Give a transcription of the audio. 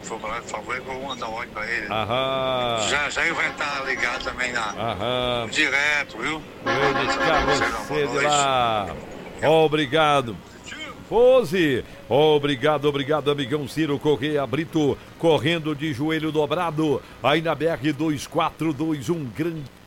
for pra lá, por favor, eu vou mandar um áudio pra ele. Aham. Já ele vai estar ligado também Aham. direto, viu? Vou dedicar você de lá. Obrigado. Pose. Obrigado, amigão Ciro Correia Brito, correndo de joelho dobrado, aí na BR 2421, grande